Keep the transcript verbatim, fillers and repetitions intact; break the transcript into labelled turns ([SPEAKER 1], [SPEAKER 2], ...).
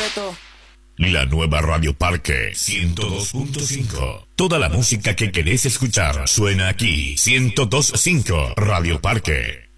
[SPEAKER 1] roto.
[SPEAKER 2] La nueva Radio Parque ciento dos punto cinco. Toda la música que querés escuchar suena aquí. ciento dos punto cinco Radio Parque.